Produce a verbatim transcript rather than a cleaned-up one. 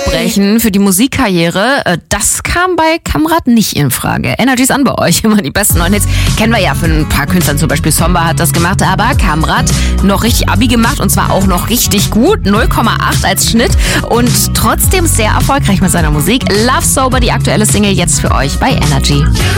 abbrechen für die Musikkarriere. Das kam bei Kamrat nicht in Frage. Energy's an bei euch. Immer die besten neuen Hits. Kennen wir ja von ein paar Künstlern, zum Beispiel Somba hat das gemacht, aber Kamrat noch richtig Abi gemacht und zwar auch noch richtig gut. null Komma acht als Schnitt und trotzdem sehr erfolgreich mit seiner Musik. Love Sober, die aktuelle Single jetzt für euch bei Energy.